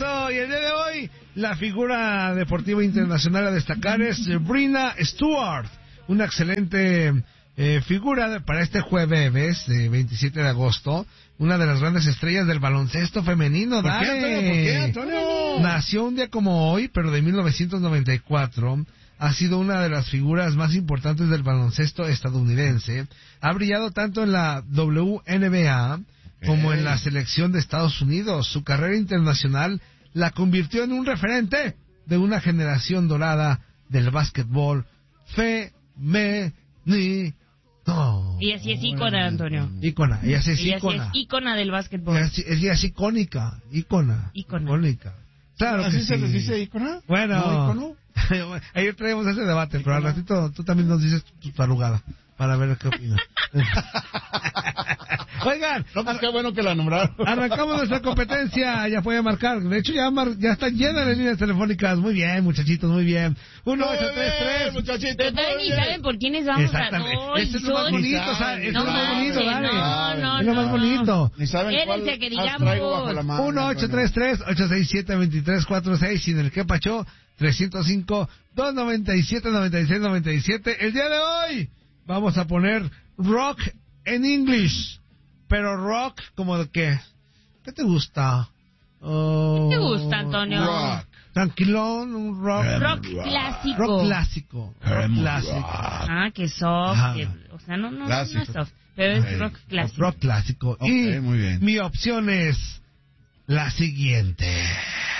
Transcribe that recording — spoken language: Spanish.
Eso, y el día de hoy, la figura deportiva internacional a destacar es Breanna Stewart, una excelente figura para este jueves, 27 de agosto, una de las grandes estrellas del baloncesto femenino. ¿Por qué, Antonio? Nació un día como hoy, pero de 1994. Ha sido una de las figuras más importantes del baloncesto estadounidense. Ha brillado tanto en la WNBA como en la selección de Estados Unidos. Su carrera internacional la convirtió en un referente de una generación dorada del básquetbol femenino. Y así es ícona, Antonio. Ícona, ella sí es Ella sí ícona. es ícona del básquetbol. Ella es icónica, icónica. Claro ¿Así que se sí. les dice ícona? Bueno, ¿No ícono? ayer traemos ese debate, pero al ratito tú también nos dices tu tarugada para ver qué opinas. Oigan, No, pues qué bueno que la nombraron. arrancamos nuestra competencia, ya puede marcar. De hecho, ya están llenas las líneas telefónicas. Muy bien, muchachitos, muy bien. 1-833. Muchachitos. Pero todavía ni saben por quiénes vamos a... Exactamente. Ay, Eso es lo más soy- bonito, ¿sabes? Eso No es lo más bonito, manches, dale. no, Es lo más bonito. Ni saben Espérense cuál que as digamos. traigo bajo la mano. 1-833-867-2346 sin el que pacho 305-297-9697. El día de hoy vamos a poner rock en English. Pero rock como de qué. ¿Qué te gusta? ¿Qué te gusta, Antonio? Rock. Tranquilón, un rock. Rock clásico. Rock clásico. Rock clásico. Ah, que soft. Ajá. O sea, no Clásico. es soft, pero es Ok. rock clásico. Rock clásico. Ok, Y muy bien. mi opción es la siguiente.